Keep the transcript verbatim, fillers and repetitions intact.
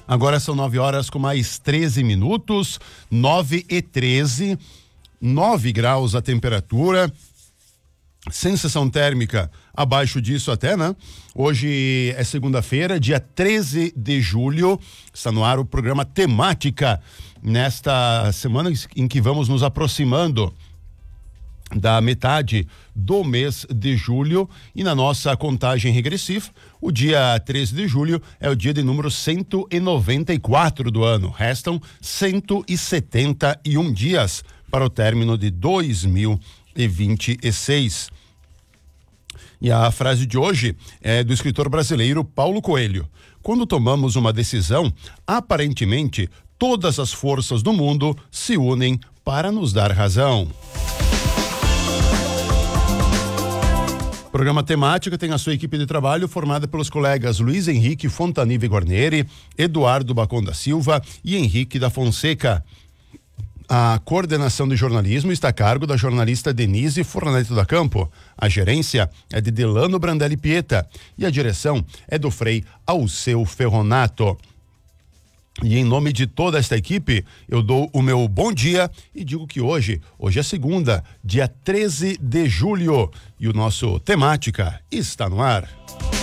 Agora são nove horas com mais treze minutos, nove e treze, nove graus a temperatura, sensação térmica abaixo disso até, né? Hoje é segunda-feira, dia treze de julho, está no ar o programa Temática, nesta semana em que vamos nos aproximando da metade do mês de julho, e na nossa contagem regressiva, o dia treze de julho é o dia de número cento e noventa e quatro do ano. Restam cento e setenta e um dias para o término de dois mil e vinte e seis. E a frase de hoje é do escritor brasileiro Paulo Coelho. Quando tomamos uma decisão, aparentemente todas as forças do mundo se unem para nos dar razão. O programa Temática tem a sua equipe de trabalho formada pelos colegas Luiz Henrique Fontanive Guarneri, Eduardo Bacon da Silva e Henrique da Fonseca. A coordenação de jornalismo está a cargo da jornalista Denise Forneto da Campo. A gerência é de Delano Brandelli Pieta e a direção é do Frei Alceu Ferronato. E em nome de toda esta equipe, eu dou o meu bom dia e digo que hoje, hoje é segunda, dia treze de julho, e o nosso Temática está no ar.